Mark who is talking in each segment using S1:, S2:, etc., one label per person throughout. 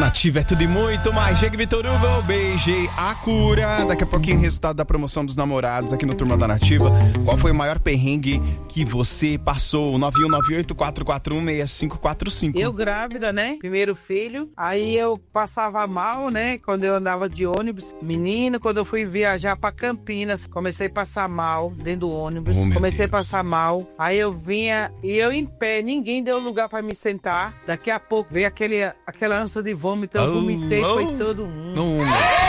S1: Nativa é tudo e muito mais. Chega Vitor Hugo, beijei a cura. Daqui a pouquinho, resultado da promoção dos namorados aqui no Turma da Nativa. Qual foi o maior perrengue que você passou? 9198-441-6545.
S2: Eu grávida, né? Primeiro filho. Aí eu passava mal, né? Quando eu andava de ônibus. Menino, quando eu fui viajar pra Campinas, comecei a passar mal dentro do ônibus. Comecei a passar mal. Aí eu vinha e eu em pé, ninguém deu lugar pra me sentar. Daqui a pouco veio aquela ânsia de vômito, eu vomitei, foi todo mundo.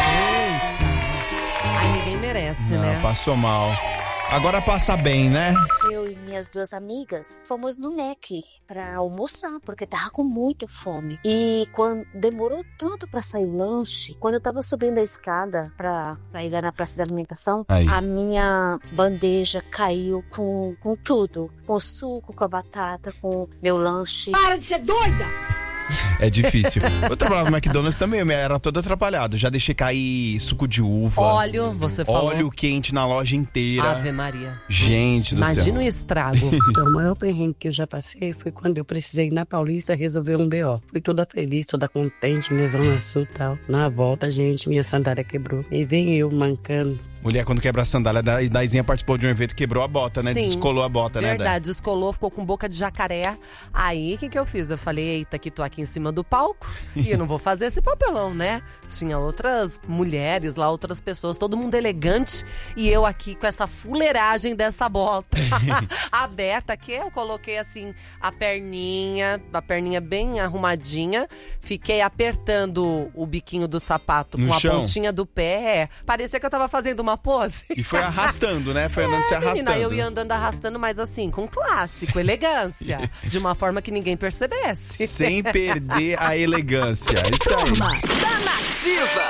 S3: Ai, ninguém merece, né?
S1: Passou mal. Agora passa bem, né?
S4: Eu e minhas duas amigas fomos no Mac pra almoçar, porque tava com muita fome. E quando demorou tanto pra sair o lanche, quando eu tava subindo a escada pra ir lá na praça da alimentação, a minha bandeja caiu com tudo. Com o suco, com a batata, com meu lanche.
S3: Para de ser doida!
S1: É difícil. Eu trabalhava no McDonald's também, eu era todo atrapalhado. Já deixei cair suco de uva.
S3: Óleo, você falou.
S1: Óleo quente na loja inteira.
S3: Ave Maria.
S1: Gente do céu.
S3: Imagina o estrago.
S2: Então, o maior perrengue que eu já passei foi quando eu precisei ir na Paulista resolver um BO. Fui toda feliz, toda contente, minha zona sul e tal. Na volta, gente, minha sandália quebrou. E vem eu mancando.
S1: Mulher, quando quebra a sandália, a Daizinha participou de um evento, quebrou a bota, né?
S3: Sim,
S1: descolou a bota, né?
S3: Verdade, descolou, ficou com boca de jacaré. Aí, o que eu fiz? Eu falei, eita, que tô aqui em cima do palco e eu não vou fazer esse papelão, né? Tinha outras mulheres lá, outras pessoas, todo mundo elegante e eu aqui com essa fuleiragem dessa bota aberta aqui. Eu coloquei assim a perninha bem arrumadinha, fiquei apertando o biquinho do sapato
S1: no
S3: com
S1: chão.
S3: A pontinha do pé. Parecia que eu tava fazendo uma pose.
S1: E foi arrastando, né? Foi andando se arrastando.
S3: Menina, eu ia andando arrastando, mas assim, com clássico, elegância. De uma forma que ninguém percebesse.
S1: Sem perder a elegância. Isso aí.
S5: Turma da Nativa.